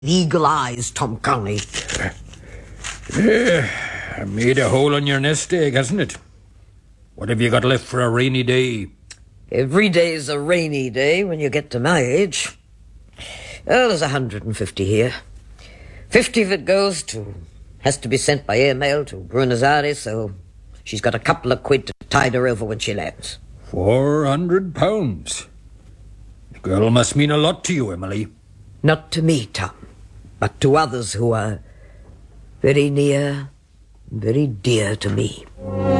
Eagle eyes, Tom Conley. Made a hole in your nest egg, hasn't it? What have you got left for a rainy day? Every day's a rainy day when you get to my age. Oh, there's 150 here. 50 of it has to be sent by airmail to Buenos Aires, so she's got a couple of quid to tide her over when she lands. £400. The girl must mean a lot to you, Emily. Not to me, Tom, but to others who are very near, very dear to me.